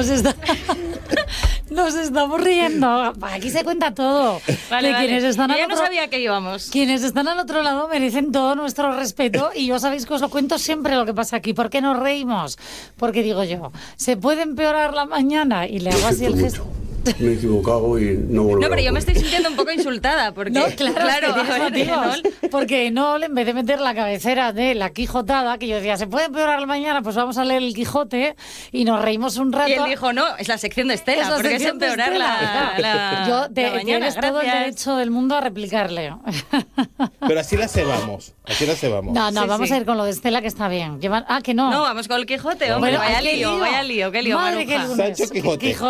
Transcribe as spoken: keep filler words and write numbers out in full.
Nos está... Nos estamos riendo. Aquí se cuenta todo. Vale, de vale. quienes están Yo al ya otro... no sabía que íbamos. Quienes están al otro lado merecen todo nuestro respeto y yo sabéis que os lo cuento siempre lo que pasa aquí. ¿Por qué nos reímos? Porque digo yo, ¿se puede empeorar la mañana? Y le hago así el gesto. Me he equivocado y no volveré. No, pero yo me estoy sintiendo un poco insultada porque, No, claro, claro, es que tienes a ver, motivos. ¿no? Porque Enol, en vez de meter la cabecera de la Quijotada, que yo decía, ¿se puede empeorar la mañana? Pues vamos a leer el Quijote y nos reímos un rato. Y él dijo, no, es la sección de Estela, Es la porque es sección de empeorar la, Estela. la, Yo te, la mañana. tienes todo el Gracias. derecho del mundo a replicarle. Pero así la cebamos, así la cebamos. No, no, Sí, vamos sí. a ir con lo de Estela, que está bien. Llevan... Ah, que no. No, vamos con el Quijote, hombre, Bueno, vaya ay, qué lío, lío. vaya lío, qué lío, Madre, qué Maruja. lunes. Sancho Quijote. Quijote.